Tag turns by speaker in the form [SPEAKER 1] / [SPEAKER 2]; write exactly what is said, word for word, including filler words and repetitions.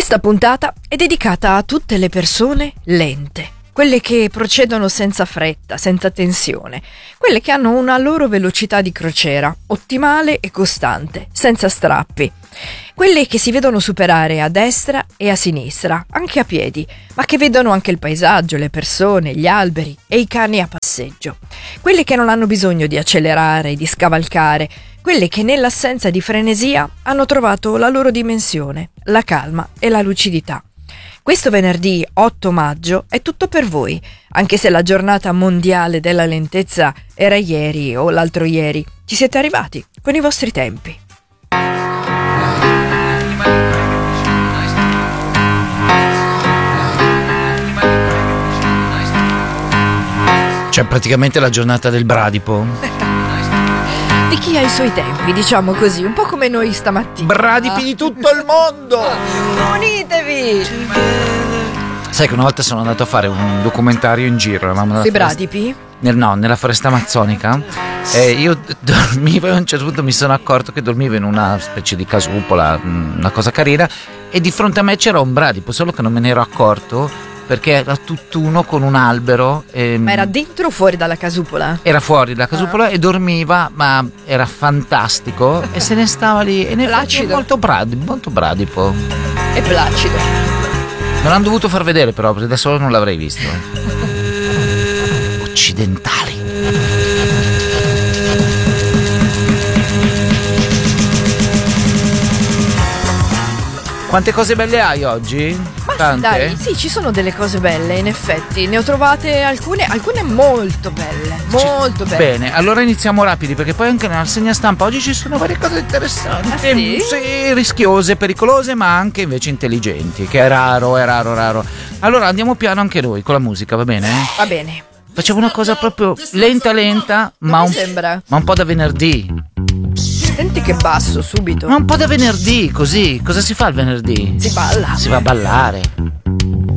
[SPEAKER 1] Questa puntata è dedicata a tutte le persone lente, quelle che procedono senza fretta, senza tensione, quelle che hanno una loro velocità di crociera, ottimale e costante, senza strappi, quelle che si vedono superare a destra e a sinistra, anche a piedi, ma che vedono anche il paesaggio, le persone, gli alberi e i cani a passeggio, quelle che non hanno bisogno di accelerare, di scavalcare, quelle che nell'assenza di frenesia hanno trovato la loro dimensione, la calma e la lucidità. Questo venerdì otto maggio è tutto per voi, anche se la giornata mondiale della lentezza era ieri o l'altro ieri. Ci siete arrivati con i vostri tempi.
[SPEAKER 2] Cioè praticamente la giornata del bradipo.
[SPEAKER 1] Di chi ha i suoi tempi, diciamo così, un po' come noi stamattina.
[SPEAKER 2] Bradipi di tutto il mondo!
[SPEAKER 1] Unitevi!
[SPEAKER 2] Sai che una volta sono andato a fare un documentario in giro. Eravamo
[SPEAKER 1] Sui bradipi?
[SPEAKER 2] Nel, no, nella foresta amazzonica. E io dormivo e a un certo punto mi sono accorto che dormivo in una specie di casupola, una cosa carina, e di fronte a me c'era un bradipo, solo che non me ne ero accorto perché era tutt'uno con un albero. E
[SPEAKER 1] ma era dentro o fuori dalla casupola?
[SPEAKER 2] Era fuori dalla casupola ah. e dormiva, ma era fantastico e se ne stava lì e ne
[SPEAKER 1] placido.
[SPEAKER 2] Molto bradipo, molto bradipo.
[SPEAKER 1] E placido.
[SPEAKER 2] Non l'hanno dovuto far vedere però, perché da solo non l'avrei visto. Occidentali. Quante cose belle hai oggi? Tante?
[SPEAKER 1] Dai, sì, ci sono delle cose belle, in effetti. Ne ho trovate alcune, alcune molto belle, molto
[SPEAKER 2] C-
[SPEAKER 1] belle.
[SPEAKER 2] Bene, allora iniziamo rapidi, perché poi anche nella rassegna stampa oggi ci sono varie cose interessanti.
[SPEAKER 1] Ah, sì?
[SPEAKER 2] Sì, rischiose, pericolose, ma anche invece intelligenti, che è raro, è raro, raro. Allora andiamo piano anche noi con la musica, va bene?
[SPEAKER 1] Va bene.
[SPEAKER 2] Facciamo una cosa proprio lenta lenta, ma un,
[SPEAKER 1] sembra?
[SPEAKER 2] ma un po' da venerdì.
[SPEAKER 1] Senti che basso subito.
[SPEAKER 2] Ma un po' da venerdì, così. Cosa si fa il venerdì?
[SPEAKER 1] Si balla.
[SPEAKER 2] Si va a ballare.